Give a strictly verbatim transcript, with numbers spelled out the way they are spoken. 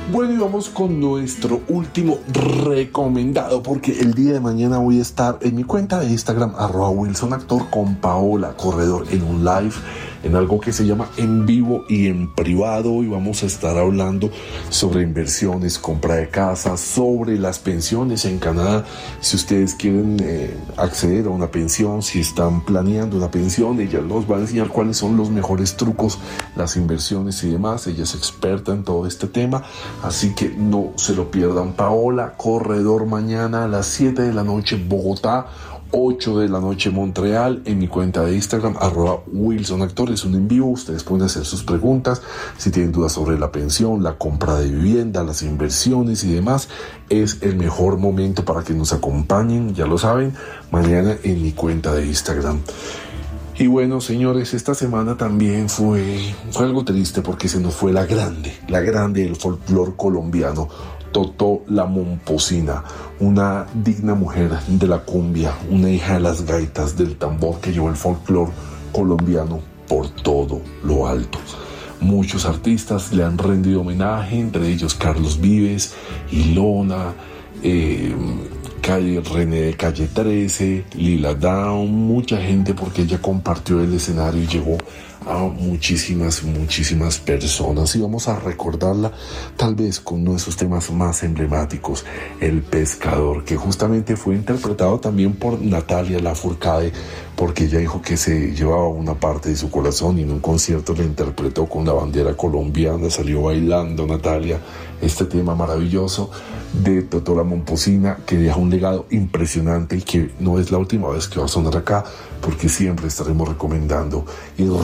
Bueno, y vamos con nuestro último recomendado, porque el día de mañana voy a estar en mi cuenta de Instagram, arroba Wilson Actor, con Paola Corredor en un live, en algo que se llama En Vivo y en Privado, y vamos a estar hablando sobre inversiones, compra de casas, sobre las pensiones en Canadá. Si ustedes quieren eh, acceder a una pensión, si están planeando una pensión, ella nos va a enseñar cuáles son los mejores trucos, las inversiones y demás. Ella es experta en todo este tema, así que no se lo pierdan. Paola Corredor mañana a las siete de la noche Bogotá, ocho de la noche Montreal, en mi cuenta de Instagram, arroba Wilson Actor. Es un en vivo, ustedes pueden hacer sus preguntas, si tienen dudas sobre la pensión, la compra de vivienda, las inversiones y demás. Es el mejor momento para que nos acompañen, ya lo saben, mañana en mi cuenta de Instagram. Y bueno, señores, esta semana también fue, fue algo triste, porque se nos fue la grande, la grande del folclore colombiano, Totó la Momposina, una digna mujer de la cumbia, una hija de las gaitas del tambor que llevó el folclore colombiano por todo lo alto. Muchos artistas le han rendido homenaje, entre ellos Carlos Vives, Ilona, eh, Calle, René de Calle trece, Lila Down, mucha gente, porque ella compartió el escenario y llegó a muchísimas, muchísimas personas, y vamos a recordarla tal vez con uno de sus temas más emblemáticos, El Pescador, que justamente fue interpretado también por Natalia Lafourcade, porque ella dijo que se llevaba una parte de su corazón, y en un concierto la interpretó con la bandera colombiana, salió bailando Natalia este tema maravilloso de Totó la Momposina, que deja un legado impresionante y que no es la última vez que va a sonar acá, porque siempre estaremos recomendando y